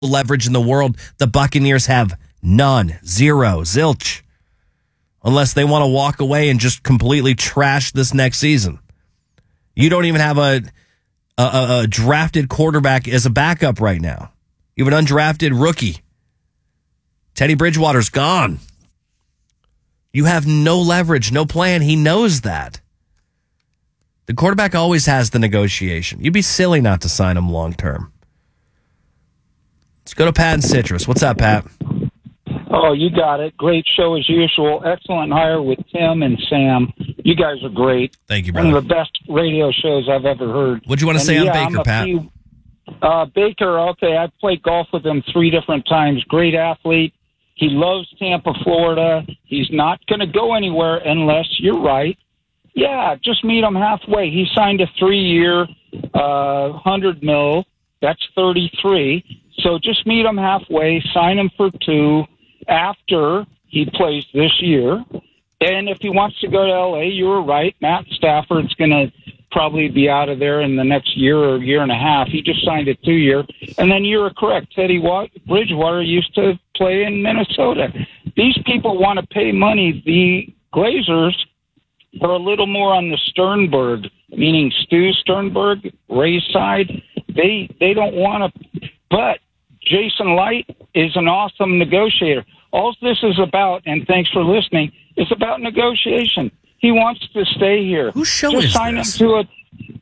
leverage in the world. The Buccaneers have none, zero, zilch, unless they want to walk away and just completely trash this next season. You don't even have a drafted quarterback as a backup right now. You have an undrafted rookie. Teddy Bridgewater's gone. You have no leverage, no plan. He knows that. The quarterback always has the negotiation. You'd be silly not to sign him long term. Let's go to Pat and Citrus. What's up, Pat? Oh, you got it. Great show as usual. Excellent hire with Tim and Sam. You guys are great. Thank you, brother. One of the best radio shows I've ever heard. What'd you want to say on Baker, Pat? Baker, okay, I've played golf with him 3 different times. Great athlete. He loves Tampa, Florida. He's not going to go anywhere unless you're right. Yeah, just meet him halfway. He signed a 3-year, $100 million. That's 33. So just meet him halfway. Sign him for 2 after he plays this year. And if he wants to go to L.A., you were right. Matt Stafford's going to probably be out of there in the next year or year and a half. He just signed a 2-year. And then you were correct. Teddy Bridgewater used to play in Minnesota. These people want to pay money. The Glazers are a little more on the Sternberg, meaning Stu Sternberg, Ray's side. They don't want to. But Jason Light is an awesome negotiator. All this is about, and thanks for listening, is about negotiation. He wants to stay here. Whose show Just is sign this? him to a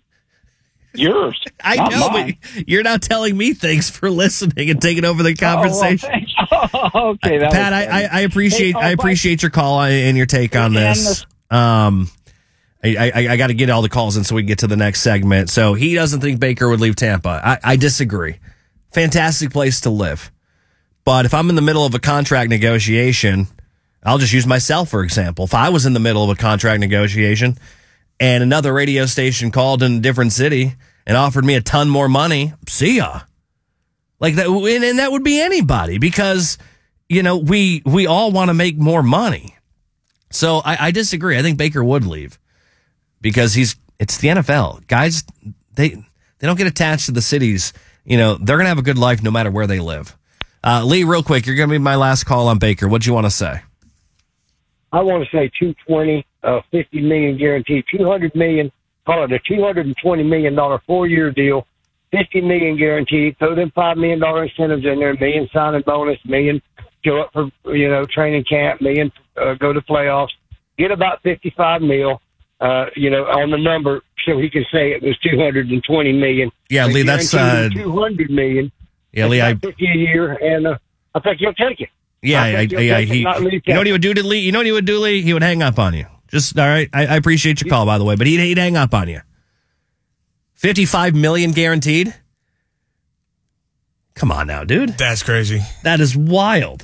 yours. I not know, mine. but you're now telling me thanks for listening and taking over the conversation. Okay, that Pat, was funny. I appreciate your call and your take on this. I got to get all the calls in so we can get to the next segment. So he doesn't think Baker would leave Tampa. I disagree. Fantastic place to live. But if I'm in the middle of a contract negotiation, I'll just use myself, for example. If I was in the middle of a contract negotiation and another radio station called in a different city and offered me a ton more money, see ya. Like that, and that would be anybody because, you know, we all want to make more money. So I disagree. I think Baker would leave because it's the NFL. Guys, they don't get attached to the cities. You know, they're going to have a good life no matter where they live. Lee, real quick, you're going to be my last call on Baker. What do you want to say? I want to say 220, $50 million guaranteed, $200 million, call it a $220 million 4-year deal, $50 million guaranteed, throw them $5 million incentives in there, $1 million signing bonus, $1 million go up for, training camp, $1 million go to playoffs, get about $55 million, on the number so he can say it was $220 million. Yeah, Lee, that's $200 million. Yeah, Lee, $50 a year, and I think he'll take it. Yeah, you know what he would do to Lee? You know what he would do, Lee? He would hang up on you. Just, all right, I appreciate your call, by the way, but he'd hang up on you. $55 million guaranteed? Come on now, dude. That's crazy. That is wild.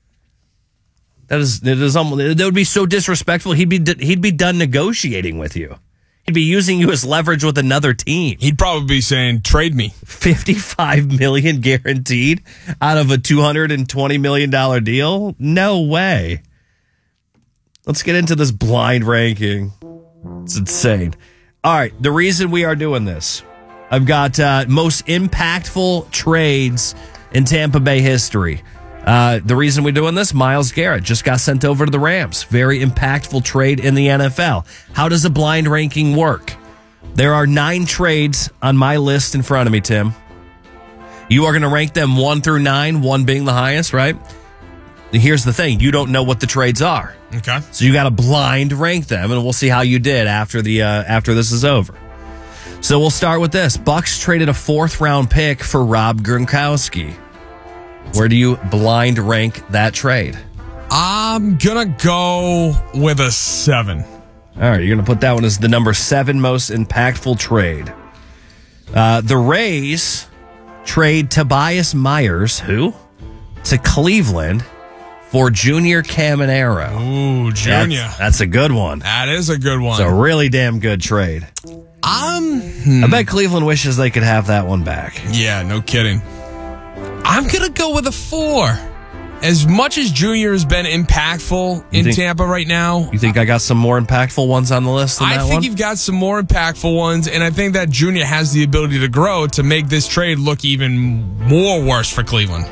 That would be so disrespectful. He'd be done negotiating with you. He'd be using you as leverage with another team. He'd probably be saying, trade me. $55 million guaranteed out of a $220 million deal? No way. Let's get into this blind ranking. It's insane. All right, the reason we are doing this, I've got most impactful trades in Tampa Bay history. The reason we're doing this, Myles Garrett just got sent over to the Rams. Very impactful trade in the NFL. How does a blind ranking work? There are 9 trades on my list in front of me, Tim. You are going to rank them 1 through 9, 1 being the highest, right? Here's the thing. You don't know what the trades are. Okay. So you got to blind rank them, and we'll see how you did after this is over. So we'll start with this. Bucks traded a 4th-round pick for Rob Gronkowski. Where do you blind rank that trade? I'm going to go with a 7. All right, you're going to put that one as the number 7 most impactful trade. The Rays trade Tobias Myers, to Cleveland for Junior Caminero. Ooh, Junior. That's a good one. That is a good one. It's a really damn good trade. I bet Cleveland wishes they could have that one back. Yeah, no kidding. I'm going to go with a 4. as much as Junior has been impactful in Tampa right now, you think I got some more impactful ones on the list than that one? I think you've got some more impactful ones, and I think that Junior has the ability to grow to make this trade look even more worse for Cleveland.